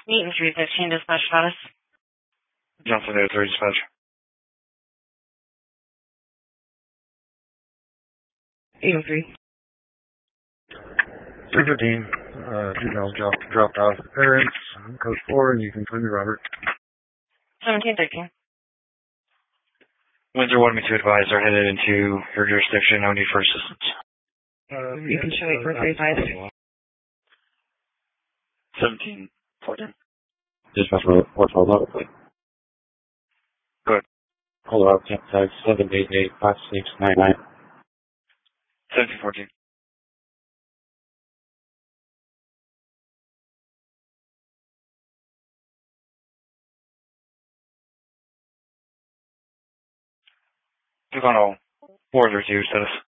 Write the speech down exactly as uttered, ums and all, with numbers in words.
Meet and three fifteen dispatch status. Johnson eight oh three dispatch. eight oh three. three fifteen. Uh, juveniles dropped, dropped off the parents. Code four, and you can include Robert. seventeen thirteen. Windsor wanted me to advise they're headed into your jurisdiction. No need for assistance. Uh, you can show eight four three five. seventeen fourteen. Dispatch four twelve level, please. Good. Hold up, temp tag seven eight eight five six nine nine. seventeen fourteen. We've gone all four zero two status.